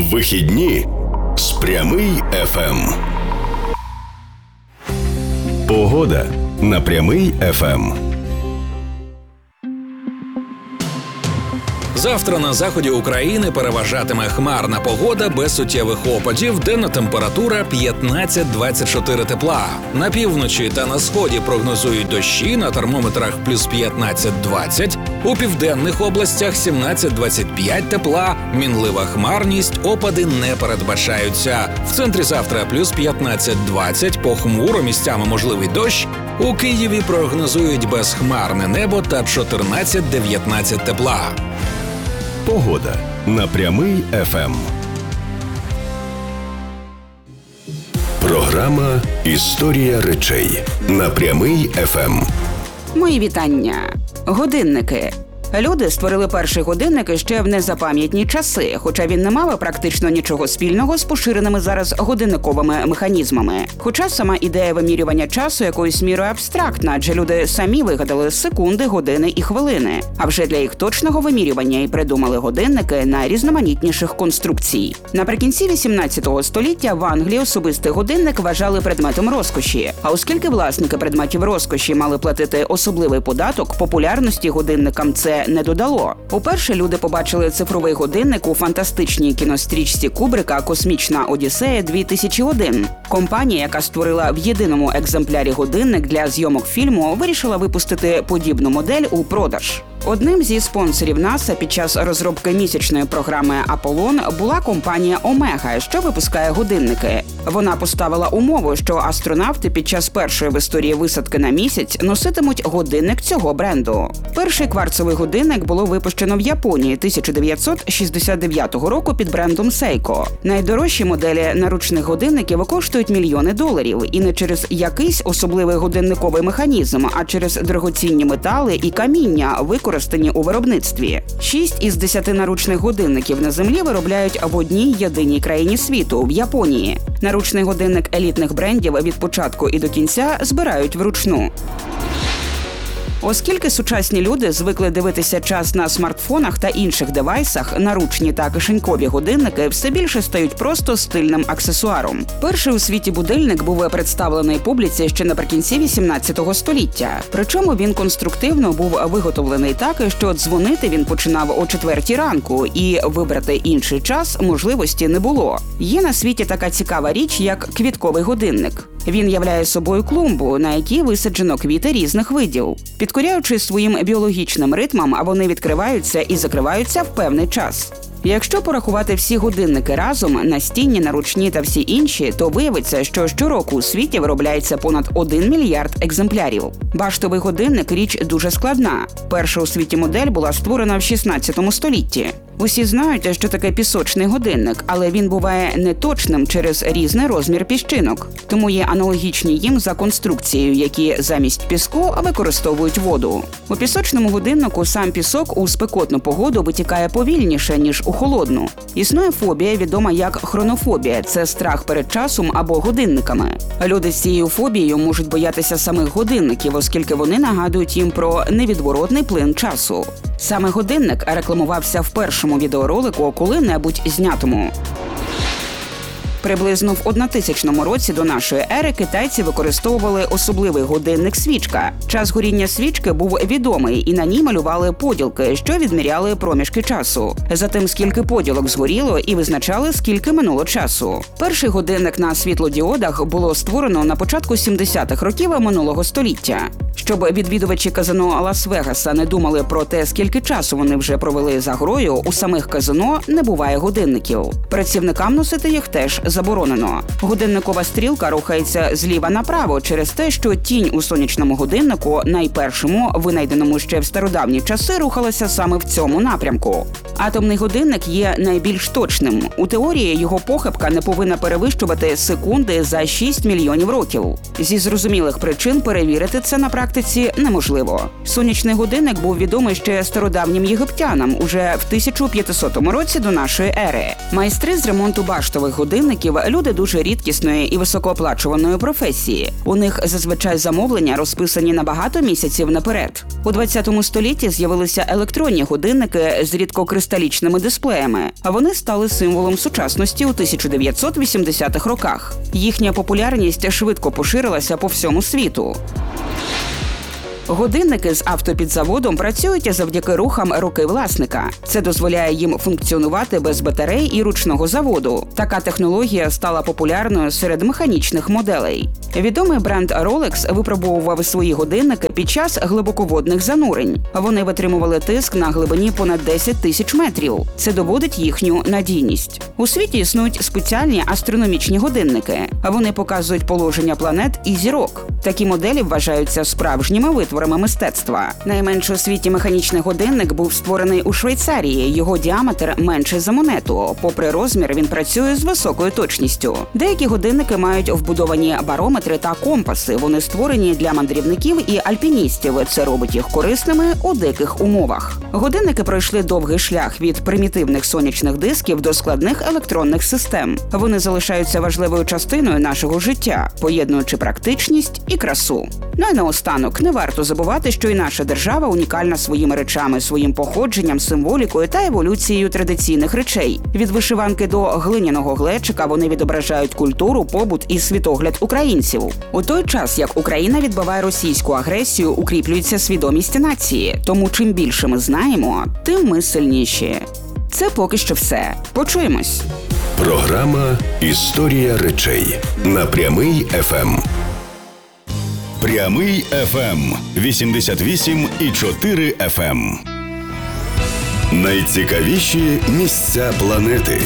Вихідні з Прямий ФМ. Погода на Прямий ФМ. Завтра на заході України переважатиме хмарна погода без суттєвих опадів, денна температура 15-24 тепла. На півночі та на сході прогнозують дощі, на термометрах плюс 15-20, у південних областях 17-25 тепла, мінлива хмарність, опади не передбачаються. В центрі завтра плюс 15-20, похмуро, місцями можливий дощ. У Києві прогнозують безхмарне небо та 14-19 тепла. Погода на Прямий ФМ. Програма «Історія речей» на Прямий ФМ. Мої вітання. Годинники. Люди створили перший годинник ще в незапам'ятні часи, хоча він не мав практично нічого спільного з поширеними зараз годинниковими механізмами. Хоча сама ідея вимірювання часу якоюсь мірою абстрактна, адже люди самі вигадали секунди, години і хвилини. А вже для їх точного вимірювання і придумали годинники найрізноманітніших конструкцій. Наприкінці 18 століття в Англії особистий годинник вважали предметом розкоші. А оскільки власники предметів розкоші мали платити особливий податок, популярності годинникам це не додало. Уперше люди побачили цифровий годинник у фантастичній кінострічці Кубрика «Космічна Одіссея-2001». Компанія, яка створила в єдиному екземплярі годинник для зйомок фільму, вирішила випустити подібну модель у продаж. Одним зі спонсорів НАСА під час розробки місячної програми «Аполлон» була компанія «Омега», що випускає годинники. Вона поставила умову, що астронавти під час першої в історії висадки на місяць носитимуть годинник цього бренду. Перший кварцевий годинник було випущено в Японії 1969 року під брендом Seiko. Найдорожчі моделі наручних годинників коштують мільйони доларів, і не через якийсь особливий годинниковий механізм, а через дорогоцінні метали і каміння, використані у виробництві. 6 із 10 наручних годинників на Землі виробляють в одній єдиній країні світу – в Японії. Наручний годинник елітних брендів від початку і до кінця збирають вручну. Оскільки сучасні люди звикли дивитися час на смартфонах та інших девайсах, наручні та кишенькові годинники все більше стають просто стильним аксесуаром. Перший у світі будильник був представлений публіці ще наприкінці 18 століття. Причому він конструктивно був виготовлений так, що дзвонити він починав о 4 ранку, і вибрати інший час можливості не було. Є на світі така цікава річ, як квітковий годинник. Він являє собою клумбу, на якій висаджено квіти різних видів. Підкоряючи своїм біологічним ритмам, вони відкриваються і закриваються в певний час. Якщо порахувати всі годинники разом, настінні, наручні та всі інші, то виявиться, що щороку у світі виробляється понад 1 мільярд екземплярів. Баштовий годинник – річ дуже складна. Перша у світі модель була створена в 16 столітті. Усі знають, що таке пісочний годинник, але він буває неточним через різний розмір піщинок. Тому є аналогічні їм за конструкцією, які замість піску використовують воду. У пісочному годиннику сам пісок у спекотну погоду витікає повільніше, ніж у холодну. Існує фобія, відома як хронофобія – це страх перед часом або годинниками. Люди з цією фобією можуть боятися самих годинників, оскільки вони нагадують їм про невідворотний плин часу. Саме годинник рекламувався в першому відеоролику коли-небудь знятому. Приблизно в 1000 році до нашої ери китайці використовували особливий годинник свічка. Час горіння свічки був відомий, і на ній малювали поділки, що відміряли проміжки часу. Затим, скільки поділок згоріло, і визначали, скільки минуло часу. Перший годинник на світлодіодах було створено на початку 70-х років минулого століття. Щоб відвідувачі казино Лас-Вегаса не думали про те, скільки часу вони вже провели за грою, у самих казино не буває годинників. Працівникам носити їх теж заборонено. Годинникова стрілка рухається зліва направо через те, що тінь у сонячному годиннику, найпершому, винайденому ще в стародавні часи, рухалася саме в цьому напрямку. Атомний годинник є найбільш точним. У теорії його похибка не повинна перевищувати секунди за 6 мільйонів років. Зі зрозумілих причин перевірити це на практиці неможливо. Сонячний годинник був відомий ще стародавнім єгиптянам уже в 1500 році до нашої ери. Майстри з ремонту баштових годинників – люди дуже рідкісної і високооплачуваної професії. У них зазвичай замовлення розписані на багато місяців наперед. У 20 столітті з'явилися електронні годинники з рідкокристалевими кристалічними дисплеями. Вони стали символом сучасності у 1980-х роках. Їхня популярність швидко поширилася по всьому світу. Годинники з автопідзаводом працюють завдяки рухам руки власника. Це дозволяє їм функціонувати без батарей і ручного заводу. Така технологія стала популярною серед механічних моделей. Відомий бренд Rolex випробовував свої годинники під час глибоководних занурень. Вони витримували тиск на глибині понад 10 тисяч метрів. Це доводить їхню надійність. У світі існують спеціальні астрономічні годинники. Вони показують положення планет і зірок. Такі моделі вважаються справжніми витворами мистецтва. Найменш у світі механічний годинник був створений у Швейцарії. Його діаметр менший за монету. Попри розмір, він працює з високою точністю. Деякі годинники мають вбудовані барометри та компаси. Вони створені для мандрівників і альпіністів. Це робить їх корисними у диких умовах. Годинники пройшли довгий шлях від примітивних сонячних дисків до складних електронних систем. Вони залишаються важливою частиною нашого життя, поєднуючи практичність і красу. Ну і наостанок, не варто забувати, що і наша держава унікальна своїми речами, своїм походженням, символікою та еволюцією традиційних речей. Від вишиванки до глиняного глечика вони відображають культуру, побут і світогляд українців. У той час, як Україна відбиває російську агресію, укріплюється свідомість нації. Тому чим більше ми знаємо, тим ми сильніші. Це поки що все. Почуємось. Програма «Історія речей» на Прямий ФМ. Прямий ФМ 88,4 FM. Найцікавіші місця планети.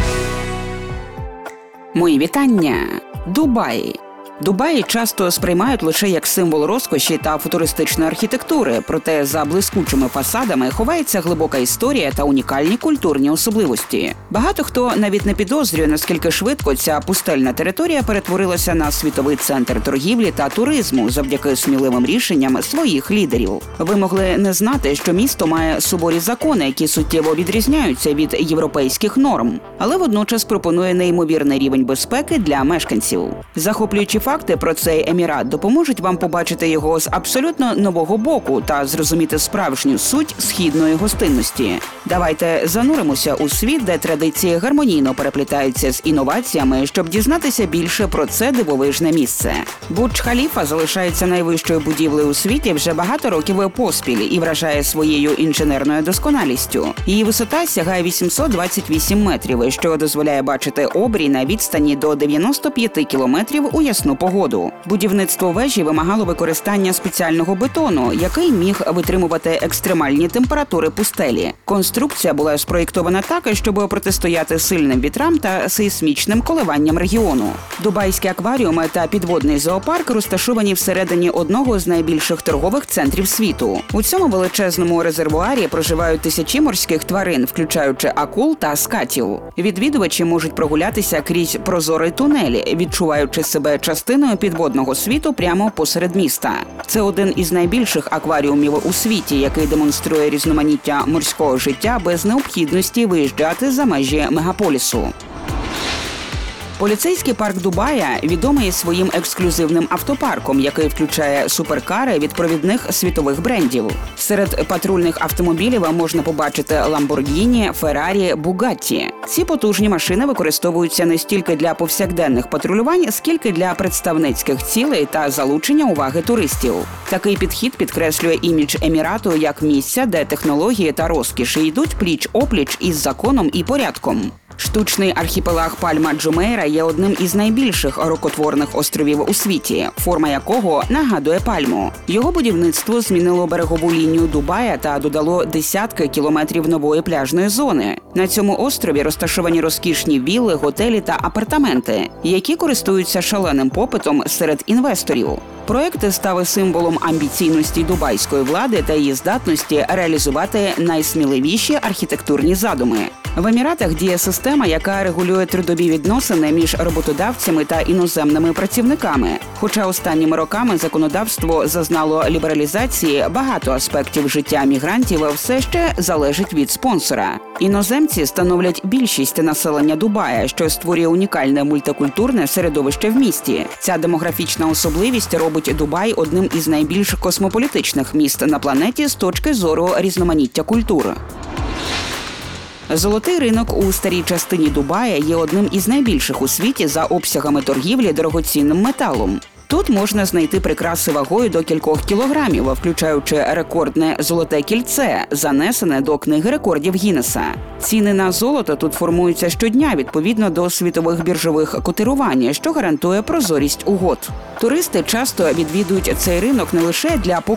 Мої вітання. Дубай. Дубай часто сприймають лише як символ розкоші та футуристичної архітектури, проте за блискучими фасадами ховається глибока історія та унікальні культурні особливості. Багато хто навіть не підозрює, наскільки швидко ця пустельна територія перетворилася на світовий центр торгівлі та туризму завдяки сміливим рішенням своїх лідерів. Ви могли не знати, що місто має суворі закони, які суттєво відрізняються від європейських норм, але водночас пропонує неймовірний рівень безпеки для мешканців. Захоплюючи факти про цей емірат допоможуть вам побачити його з абсолютно нового боку та зрозуміти справжню суть східної гостинності. Давайте зануримося у світ, де традиції гармонійно переплітаються з інноваціями, щоб дізнатися більше про це дивовижне місце. Бурдж-Халіфа залишається найвищою будівлею у світі вже багато років поспіль і вражає своєю інженерною досконалістю. Її висота сягає 828 метрів, що дозволяє бачити обрій на відстані до 95 кілометрів у ясну погоду. Будівництво вежі вимагало використання спеціального бетону, який міг витримувати екстремальні температури пустелі. Конструкція була спроєктована так, щоб протистояти сильним вітрам та сейсмічним коливанням регіону. Дубайські акваріуми та підводний зоопарк розташовані всередині одного з найбільших торгових центрів світу. У цьому величезному резервуарі проживають тисячі морських тварин, включаючи акул та скатів. Відвідувачі можуть прогулятися крізь прозорий тунель, відчуваючи себе частиною підводного світу прямо посеред міста. Це один із найбільших акваріумів у світі, який демонструє різноманіття морського життя без необхідності виїжджати за межі мегаполісу. Поліцейський парк Дубая відомий своїм ексклюзивним автопарком, який включає суперкари від провідних світових брендів. Серед патрульних автомобілів можна побачити Lamborghini, Ferrari, Bugatti. Ці потужні машини використовуються не стільки для повсякденних патрулювань, скільки для представницьких цілей та залучення уваги туристів. Такий підхід підкреслює імідж Емірату як місця, де технології та розкіші йдуть пліч-опліч із законом і порядком. Штучний архіпелаг Пальма-Джумейра є одним із найбільших рукотворних островів у світі, форма якого нагадує пальму. Його будівництво змінило берегову лінію Дубая та додало десятки кілометрів нової пляжної зони. На цьому острові розташовані розкішні вілли, готелі та апартаменти, які користуються шаленим попитом серед інвесторів. Проект став символом амбіційності дубайської влади та її здатності реалізувати найсміливіші архітектурні задуми. В Еміратах діє система, яка регулює трудові відносини між роботодавцями та іноземними працівниками. Хоча останніми роками законодавство зазнало лібералізації, багато аспектів життя мігрантів все ще залежить від спонсора. Іноземці становлять більшість населення Дубая, що створює унікальне мультикультурне середовище в місті. Ця демографічна особливість робить Дубай одним із найбільш космополітичних міст на планеті з точки зору різноманіття культур. Золотий ринок у старій частині Дубая є одним із найбільших у світі за обсягами торгівлі дорогоцінним металом. Тут можна знайти прикраси вагою до кількох кілограмів, включаючи рекордне золоте кільце, занесене до книги рекордів Гіннеса. Ціни на золото тут формуються щодня відповідно до світових біржових котирувань, що гарантує прозорість угод. Туристи часто відвідують цей ринок не лише для